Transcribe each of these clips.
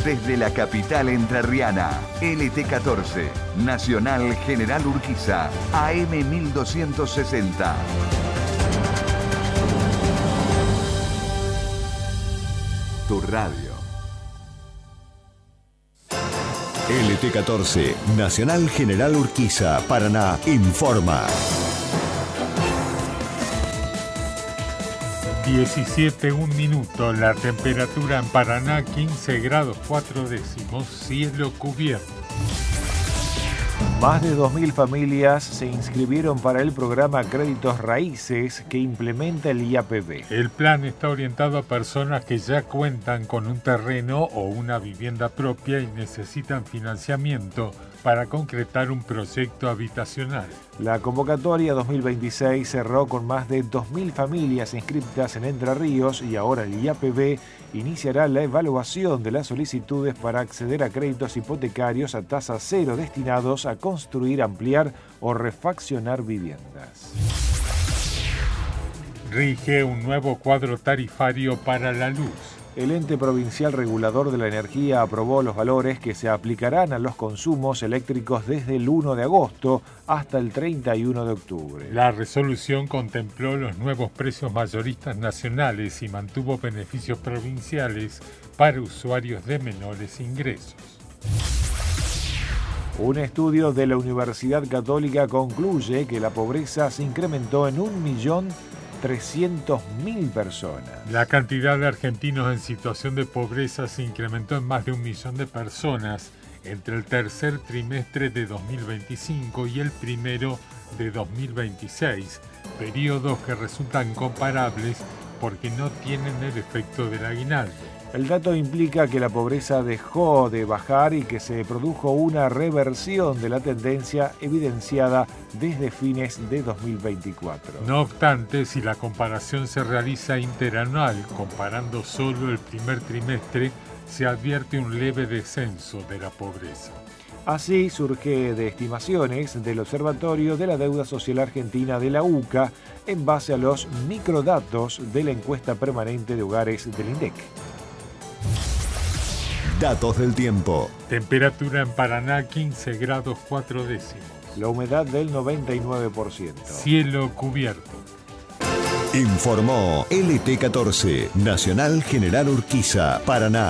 desde la capital entrerriana. LT14, Nacional General Urquiza, AM 1260. Tu radio. LT14, Nacional General Urquiza, Paraná, informa. 17:01, la temperatura en Paraná 15 grados 4 décimos, cielo cubierto. Más de 2.000 familias se inscribieron para el programa Créditos Raíces que implementa el IAPB. El plan está orientado a personas que ya cuentan con un terreno o una vivienda propia y necesitan financiamiento para concretar un proyecto habitacional. La convocatoria 2026 cerró con más de 2.000 familias inscritas en Entre Ríos y ahora el IAPB iniciará la evaluación de las solicitudes para acceder a créditos hipotecarios a tasa cero destinados a construir, ampliar o refaccionar viviendas. Rige un nuevo cuadro tarifario para la luz. El ente provincial regulador de la energía aprobó los valores que se aplicarán a los consumos eléctricos desde el 1 de agosto hasta el 31 de octubre. La resolución contempló los nuevos precios mayoristas nacionales y mantuvo beneficios provinciales para usuarios de menores ingresos. Un estudio de la Universidad Católica concluye que la pobreza se incrementó en 1.300.000 personas. La cantidad de argentinos en situación de pobreza se incrementó en más de 1 millón de personas entre el tercer trimestre de 2025 y el primero de 2026, periodos que resultan comparables porque no tienen el efecto del aguinaldo. El dato implica que la pobreza dejó de bajar y que se produjo una reversión de la tendencia evidenciada desde fines de 2024. No obstante, si la comparación se realiza interanual, comparando solo el primer trimestre, se advierte un leve descenso de la pobreza. Así surge de estimaciones del Observatorio de la Deuda Social Argentina de la UCA en base a los microdatos de la encuesta permanente de hogares del INDEC. Datos del tiempo. Temperatura en Paraná 15 grados 4 décimos. La humedad del 99%. Cielo cubierto. Informó LT14, Nacional General Urquiza, Paraná.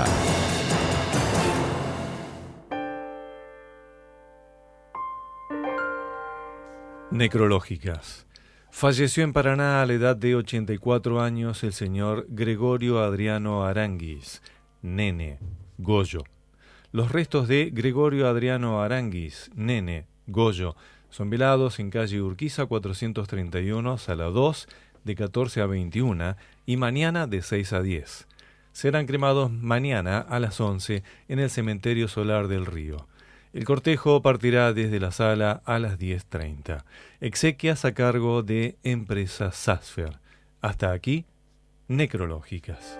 Necrológicas. Falleció en Paraná a la edad de 84 años el señor Gregorio Adriano Aranguis, Nene, Goyo. Los restos de Gregorio Adriano Aranguis, Nene, Goyo, son velados en calle Urquiza 431, sala 2, de 14 a 21 y mañana de 6 a 10. Serán cremados mañana a las 11 en el Cementerio Solar del Río. El cortejo partirá desde la sala a las 10:30. Exequias a cargo de Empresa Sasfer. Hasta aquí, Necrológicas.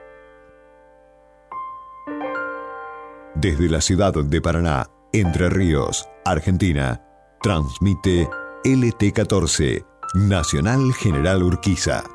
Desde la ciudad de Paraná, Entre Ríos, Argentina, transmite LT14, Nacional General Urquiza.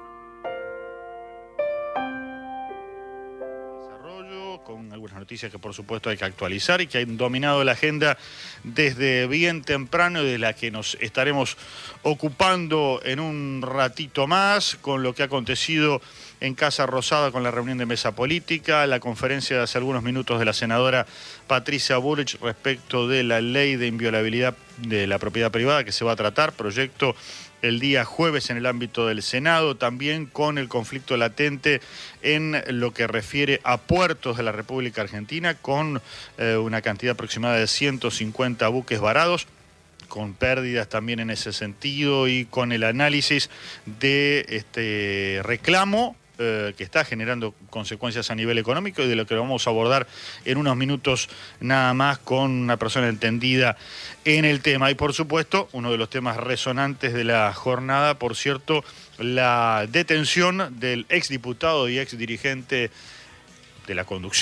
Con algunas noticias que por supuesto hay que actualizar y que han dominado la agenda desde bien temprano y de la que nos estaremos ocupando en un ratito más con lo que ha acontecido en Casa Rosada con la reunión de mesa política, la conferencia de hace algunos minutos de la senadora Patricia Bullrich respecto de la ley de inviolabilidad de la propiedad privada que se va a tratar, proyecto el día jueves en el ámbito del Senado, también con el conflicto latente en lo que refiere a puertos de la República Argentina, con una cantidad aproximada de 150 buques varados, con pérdidas también en ese sentido y con el análisis de este reclamo que está generando consecuencias a nivel económico y de lo que vamos a abordar en unos minutos nada más con una persona entendida en el tema. Y por supuesto, uno de los temas resonantes de la jornada, por cierto, la detención del exdiputado y exdirigente de la conducción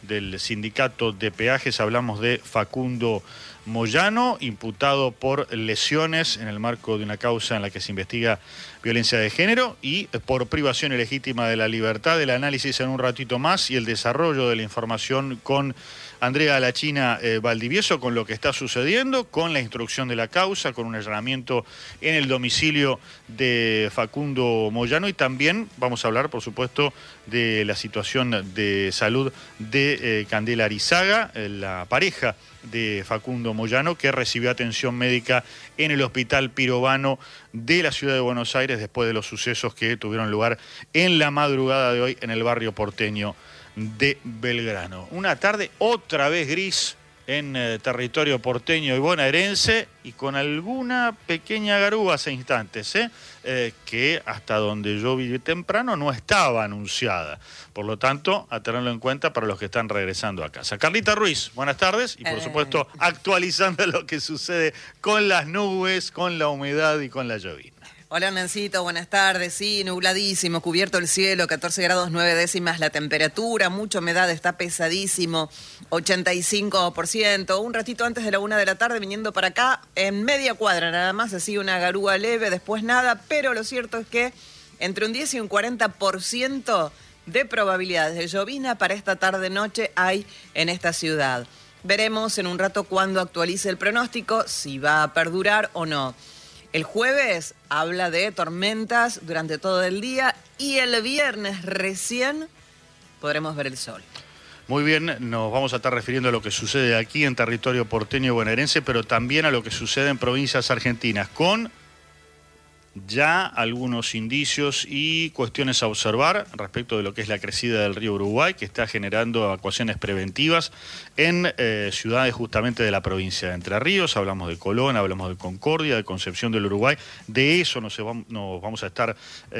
del sindicato de peajes. Hablamos de Facundo Moyano, imputado por lesiones en el marco de una causa en la que se investiga violencia de género y por privación ilegítima de la libertad. El análisis en un ratito más y el desarrollo de la información con Andrea La China Valdivieso, con lo que está sucediendo, con la instrucción de la causa, con un allanamiento en el domicilio de Facundo Moyano, y también vamos a hablar, por supuesto, de la situación de salud de Candela Arizaga, la pareja de Facundo Moyano, que recibió atención médica en el Hospital Pirovano de la Ciudad de Buenos Aires después de los sucesos que tuvieron lugar en la madrugada de hoy en el barrio porteño de Belgrano. Una tarde otra vez gris en territorio porteño y bonaerense, y con alguna pequeña garúa hace instantes, que hasta donde yo vi temprano no estaba anunciada. Por lo tanto, a tenerlo en cuenta para los que están regresando a casa. Carlita Ruiz, buenas tardes, y por supuesto actualizando lo que sucede con las nubes, con la humedad y con la llovina. Hola, Nancito, buenas tardes. Sí, nubladísimo, cubierto el cielo, 14 grados 9 décimas la temperatura, mucha humedad, está pesadísimo, 85%. Un ratito antes de la 1 de la tarde, viniendo para acá, en media cuadra nada más, así una garúa leve, después nada, pero lo cierto es que entre un 10 y un 40% de probabilidades de llovina para esta tarde-noche hay en esta ciudad. Veremos en un rato cuando actualice el pronóstico, si va a perdurar o no. El jueves habla de tormentas durante todo el día y el viernes recién podremos ver el sol. Muy bien, nos vamos a estar refiriendo a lo que sucede aquí en territorio porteño y bonaerense, pero también a lo que sucede en provincias argentinas, con ya algunos indicios y cuestiones a observar respecto de lo que es la crecida del río Uruguay, que está generando evacuaciones preventivas en ciudades justamente de la provincia de Entre Ríos. Hablamos de Colón, hablamos de Concordia, de Concepción del Uruguay. De eso nos vamos a estar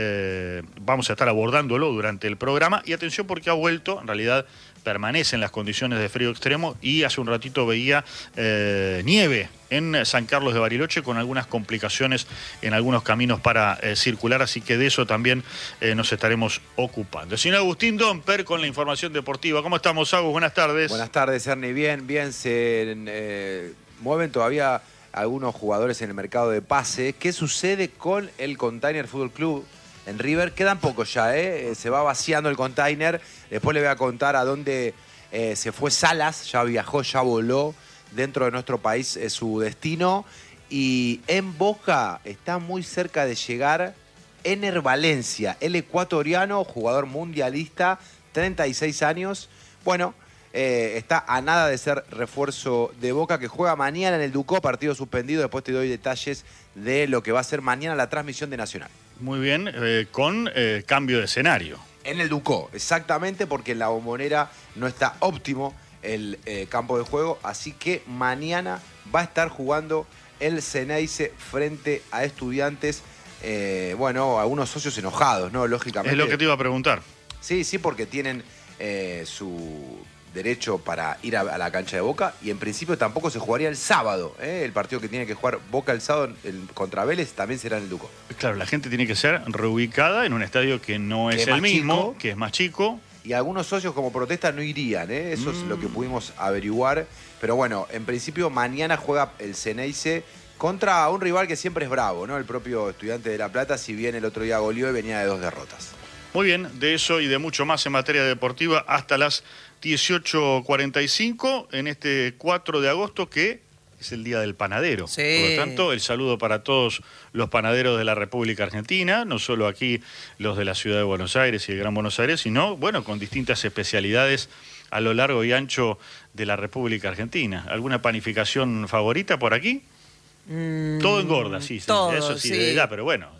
abordándolo durante el programa. Y atención, porque ha vuelto, en realidad permanecen las condiciones de frío extremo, y hace un ratito veía nieve en San Carlos de Bariloche, con algunas complicaciones en algunos caminos para circular, así que de eso también nos estaremos ocupando. Señor Agustín Domper con la información deportiva. ¿Cómo estamos, Agus? Buenas tardes. Buenas tardes, Ernie. Bien, se mueven todavía algunos jugadores en el mercado de pase. ¿Qué sucede con el Container Fútbol Club en River? Quedan pocos ya, se va vaciando el container. Después le voy a contar a dónde se fue Salas, ya viajó, ya voló dentro de nuestro país su destino. Y en Boca está muy cerca de llegar Ener Valencia, el ecuatoriano, jugador mundialista, 36 años. Bueno, está a nada de ser refuerzo de Boca, que juega mañana en el Ducó, partido suspendido. Después te doy detalles de lo que va a ser mañana la transmisión de Nacional. Muy bien, con cambio de escenario. En el Ducó, exactamente, porque en la Bombonera no está óptimo el campo de juego, así que mañana va a estar jugando el Ceneice frente a Estudiantes. Bueno, algunos socios enojados, ¿no? Lógicamente. Es lo que te iba a preguntar. Sí, porque tienen su derecho para ir a la cancha de Boca, y en principio tampoco se jugaría el sábado. El partido que tiene que jugar Boca el sábado contra Vélez también será en el Ducó. Claro, la gente tiene que ser reubicada en un estadio que no es el mismo, que es más chico. Y algunos socios como protesta no irían, eso es lo que pudimos averiguar. Pero bueno, en principio mañana juega el Ceneice contra un rival que siempre es bravo, ¿no? El propio Estudiante de La Plata, si bien el otro día goleó y venía de 2 derrotas. Muy bien, de eso y de mucho más en materia deportiva hasta las 18:45 en este 4 de agosto, que es el Día del Panadero. Sí. Por lo tanto, el saludo para todos los panaderos de la República Argentina, no solo aquí los de la Ciudad de Buenos Aires y el Gran Buenos Aires, sino, bueno, con distintas especialidades a lo largo y ancho de la República Argentina. ¿Alguna panificación favorita por aquí? Todo engorda, sí, todo, eso sí, sí. de verdad, pero bueno.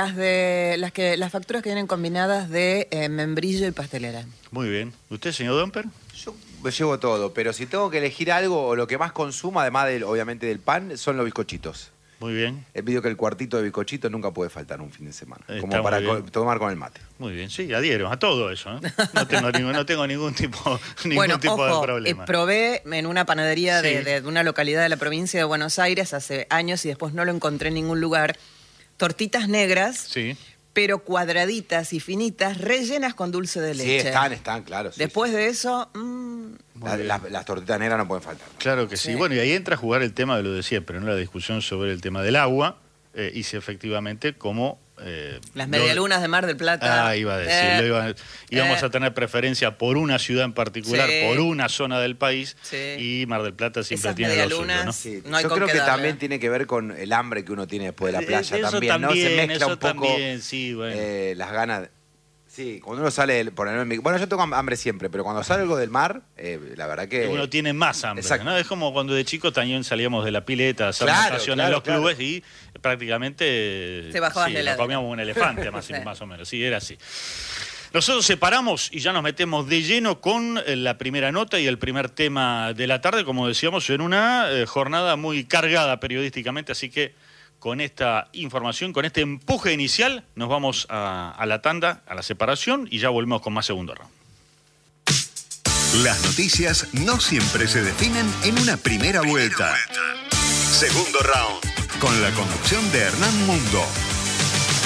Las facturas que vienen combinadas de membrillo y pastelera. Muy bien. ¿Usted, señor Domper? Yo me llevo todo, pero si tengo que elegir algo, o lo que más consumo, además obviamente del pan, son los bizcochitos. Muy bien. He pedido que el cuartito de bizcochito nunca puede faltar un fin de semana, Está como para muy bien. tomar con el mate. Muy bien, sí, adhiero a todo eso. No tengo ningún tipo, Bueno, tipo ojo, de problema. probé en una panadería Sí. de una localidad de la provincia de Buenos Aires hace años y después no lo encontré en ningún lugar. Tortitas negras, Sí. pero cuadraditas y finitas, rellenas con dulce de leche. Sí, están, claro. Sí, Después sí. de eso, Las tortitas negras no pueden faltar. Claro que sí. Sí. Bueno, y ahí entra a jugar el tema de lo de siempre, ¿no? La discusión sobre el tema del agua y si efectivamente cómo... Las medialunas de Mar del Plata. Iba a decirlo. Íbamos a tener preferencia por una ciudad en particular, Sí. por una zona del país, Sí. y Mar del Plata siempre Esas tiene lo suyo, medialunas, ¿no? Sí, no hay yo con creo qué que darle. también tiene que ver con el hambre que uno tiene después de la playa Eso también, ¿no? Se mezcla eso un poco también, sí, bueno. las ganas. Sí, cuando uno sale, bueno, yo tengo hambre siempre, pero cuando salgo del mar, la verdad que... Uno tiene más hambre, Exacto. ¿no? Es como cuando de chico también salíamos de la pileta a hacer Claro, natación claro, en los claro. clubes y prácticamente Te bajabas sí, de nos heladera. comíamos un elefante más, Sí. más o menos, sí, era así. Nosotros separamos y ya nos metemos de lleno con la primera nota y el primer tema de la tarde, como decíamos, en una jornada muy cargada periodísticamente, así que con esta información, con este empuje inicial, nos vamos a la tanda, a la separación y ya volvemos con más segundo round. Las noticias no siempre se definen en una primera vuelta. Segundo round, con la conducción de Hernán Mundo.